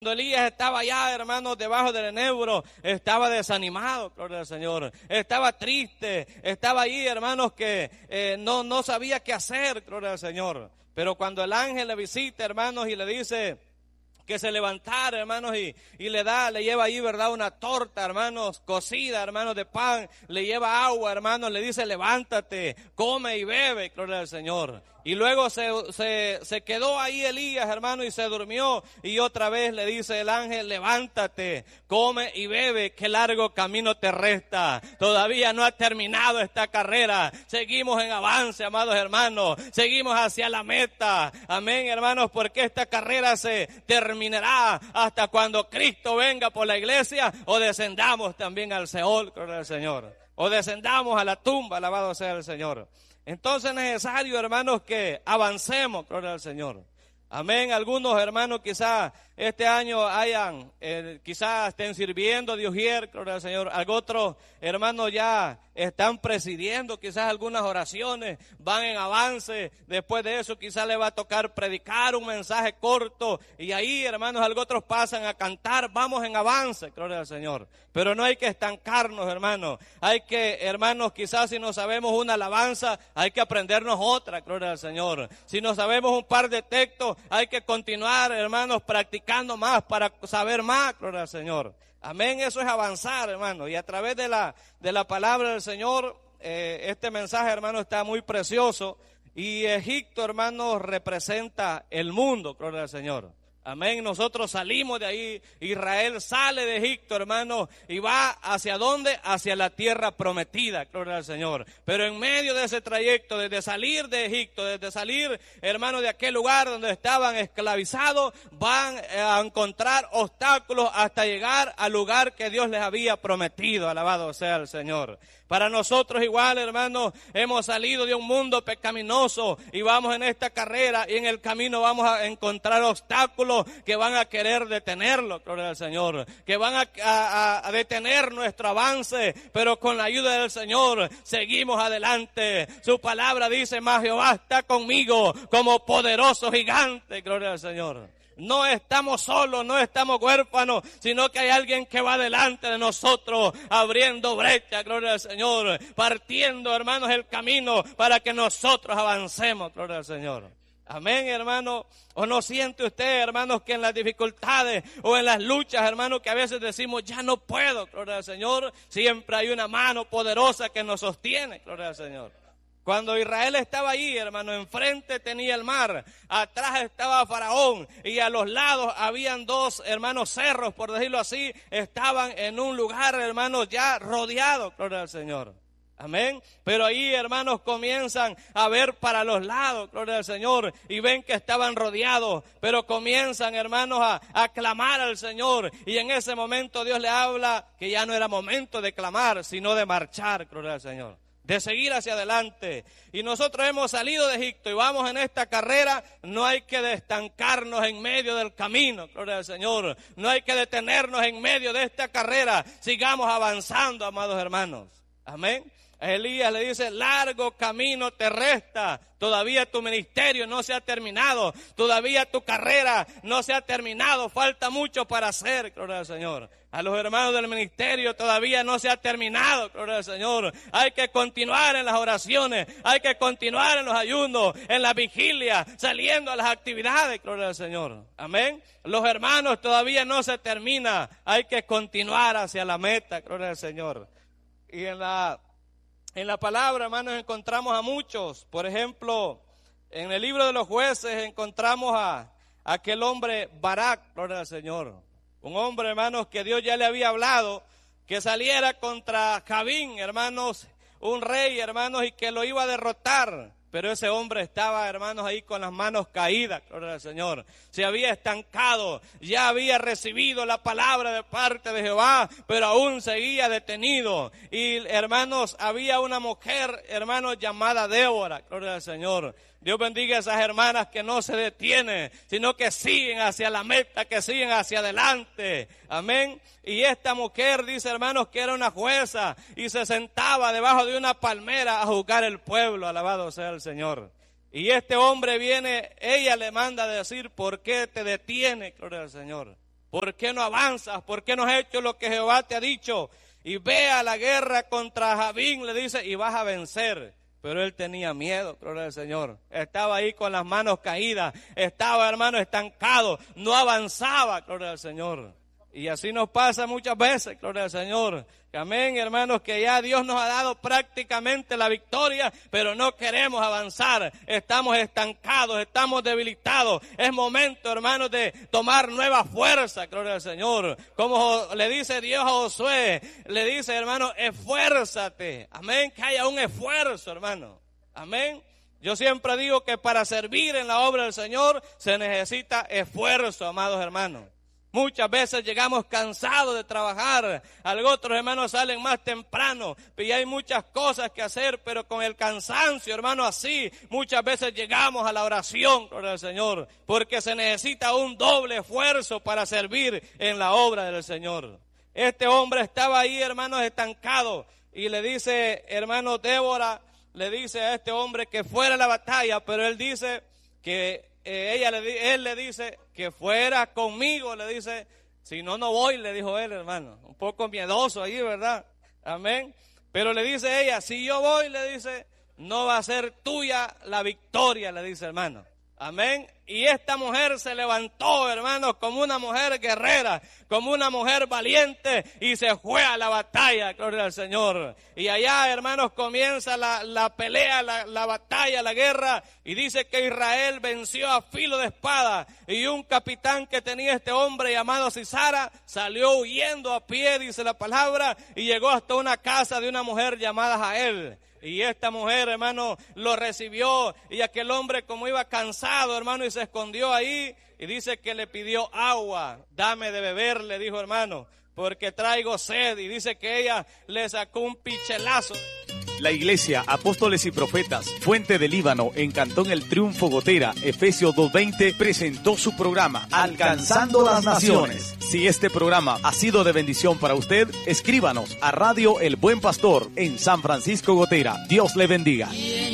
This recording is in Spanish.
Cuando Elías estaba allá, hermanos, debajo del enebro, estaba desanimado, gloria al Señor. Estaba triste, estaba allí, hermanos, que no sabía qué hacer, gloria al Señor. Pero cuando el ángel le visita, hermanos, y le dice que se levantara, hermanos, y le lleva ahí, ¿verdad?, una torta, hermanos, cocida, hermanos, de pan, le lleva agua, hermanos, le dice, levántate, come y bebe, gloria al Señor. Y luego se quedó ahí Elías, hermano, y se durmió. Y otra vez le dice el ángel, levántate, come y bebe, qué largo camino te resta. Todavía no ha terminado esta carrera. Seguimos en avance, amados hermanos. Seguimos hacia la meta. Amén, hermanos, porque esta carrera se terminará hasta cuando Cristo venga por la iglesia o descendamos también al Seol, gloria al Señor. O descendamos a la tumba, alabado sea el Señor. Entonces es necesario, hermanos, que avancemos, gloria al Señor. Amén. Algunos hermanos quizás este año quizás estén sirviendo de ujier, gloria al Señor. Otros hermanos ya están presidiendo quizás algunas oraciones, van en avance. Después de eso quizás le va a tocar predicar un mensaje corto. Y ahí, hermanos, otros pasan a cantar, vamos en avance, gloria al Señor. Pero no hay que estancarnos, hermanos. Hay que, hermanos, quizás si no sabemos una alabanza, hay que aprendernos otra, gloria al Señor. Si no sabemos un par de textos, hay que continuar, hermanos, practicando más para saber más, gloria al Señor. Amén, eso es avanzar, hermanos. Y a través de la palabra del Señor, este mensaje, hermanos, está muy precioso. Y Egipto, hermanos, representa el mundo, gloria al Señor. Amén, nosotros salimos de ahí, Israel sale de Egipto, hermanos, y va ¿hacia dónde? Hacia la tierra prometida, gloria al Señor. Pero en medio de ese trayecto, desde salir de Egipto, desde salir, hermanos, de aquel lugar donde estaban esclavizados, van a encontrar obstáculos hasta llegar al lugar que Dios les había prometido, alabado sea el Señor. Para nosotros igual, hermanos, hemos salido de un mundo pecaminoso y vamos en esta carrera y en el camino vamos a encontrar obstáculos que van a querer detenerlo, gloria al Señor, que van a detener nuestro avance, pero con la ayuda del Señor seguimos adelante. Su palabra dice, mas Jehová está conmigo como poderoso gigante, gloria al Señor. No estamos solos, no estamos huérfanos, sino que hay alguien que va delante de nosotros, abriendo brecha, gloria al Señor, partiendo, hermanos, el camino para que nosotros avancemos, gloria al Señor. Amén, hermano. ¿O no siente usted, hermanos, que en las dificultades o en las luchas, hermanos, que a veces decimos, ya no puedo, gloria al Señor? Siempre hay una mano poderosa que nos sostiene, gloria al Señor. Cuando Israel estaba allí, hermano, enfrente tenía el mar, atrás estaba Faraón y a los lados habían dos, hermanos, cerros, por decirlo así, estaban en un lugar, hermanos, ya rodeados, gloria al Señor. Amén. Pero ahí, hermanos, comienzan a ver para los lados, gloria al Señor, y ven que estaban rodeados, pero comienzan, hermanos, a clamar al Señor, y en ese momento Dios le habla que ya no era momento de clamar, sino de marchar, gloria al Señor, de seguir hacia adelante. Y nosotros hemos salido de Egipto y vamos en esta carrera. No hay que estancarnos en medio del camino, gloria al Señor. No hay que detenernos en medio de esta carrera. Sigamos avanzando, amados hermanos. Amén. Elías le dice, largo camino te resta, todavía tu ministerio no se ha terminado, todavía tu carrera no se ha terminado, falta mucho para hacer, gloria al Señor. A los hermanos del ministerio todavía no se ha terminado, gloria al Señor. Hay que continuar en las oraciones, hay que continuar en los ayunos, en la vigilia, saliendo a las actividades, gloria al Señor. Amén. Los hermanos todavía no se termina, hay que continuar hacia la meta, gloria al Señor. Y en la palabra, hermanos, encontramos a muchos. Por ejemplo, en el libro de los jueces encontramos a aquel hombre Barak, gloria al Señor. Un hombre, hermanos, que Dios ya le había hablado que saliera contra Jabín, hermanos, un rey, hermanos, y que lo iba a derrotar. Pero ese hombre estaba, hermanos, ahí con las manos caídas, gloria al Señor. Se había estancado, ya había recibido la palabra de parte de Jehová, pero aún seguía detenido. Y, hermanos, había una mujer, hermanos, llamada Débora, gloria al Señor. Dios bendiga a esas hermanas que no se detienen, sino que siguen hacia la meta, que siguen hacia adelante. Amén. Y esta mujer, dice, hermanos, que era una jueza y se sentaba debajo de una palmera a juzgar el pueblo. Alabado sea el Señor. Y este hombre viene, ella le manda a decir, ¿por qué te detiene? Gloria al Señor. ¿Por qué no avanzas? ¿Por qué no has hecho lo que Jehová te ha dicho? Y ve a la guerra contra Jabín, le dice, y vas a vencer. Pero él tenía miedo, gloria al Señor. Estaba ahí con las manos caídas. Estaba, hermano, estancado. No avanzaba, gloria al Señor. Y así nos pasa muchas veces, gloria al Señor. Amén, hermanos, que ya Dios nos ha dado prácticamente la victoria, pero no queremos avanzar. Estamos estancados, estamos debilitados. Es momento, hermanos, de tomar nueva fuerza, gloria al Señor. Como le dice Dios a Josué, le dice, hermano, esfuérzate. Amén, que haya un esfuerzo, hermano. Amén. Yo siempre digo que para servir en la obra del Señor se necesita esfuerzo, amados hermanos. Muchas veces llegamos cansados de trabajar, otros hermanos salen más temprano y hay muchas cosas que hacer, pero con el cansancio, hermano, así muchas veces llegamos a la oración, gloria al Señor, porque se necesita un doble esfuerzo para servir en la obra del Señor. Este hombre estaba ahí, hermanos, estancado y le dice, hermano, Débora le dice a este hombre que fuera a la batalla, pero él dice que él le dice que fuera conmigo, le dice, si no, no voy, le dijo él, hermano, un poco miedoso ahí, ¿verdad? Amén. Pero le dice ella, si yo voy, le dice, no va a ser tuya la victoria, le dice, hermano. Amén. Y esta mujer se levantó, hermanos, como una mujer guerrera, como una mujer valiente y se fue a la batalla, gloria al Señor. Y allá, hermanos, comienza la pelea, la batalla, la guerra. Y dice que Israel venció a filo de espada. Y un capitán que tenía este hombre llamado Sisara salió huyendo a pie, dice la palabra, y llegó hasta una casa de una mujer llamada Jael. Y esta mujer, hermano, lo recibió y aquel hombre como iba cansado, hermano, y se escondió ahí y dice que le pidió agua. Dame de beber, le dijo, hermano, porque traigo sed. Y dice que ella le sacó un pichelazo. La Iglesia Apóstoles y Profetas Fuente del Líbano en Cantón El Triunfo Gotera, Efesios 2:20 presentó su programa Alcanzando las Naciones. Si este programa ha sido de bendición para usted, escríbanos a Radio El Buen Pastor en San Francisco Gotera. Dios le bendiga.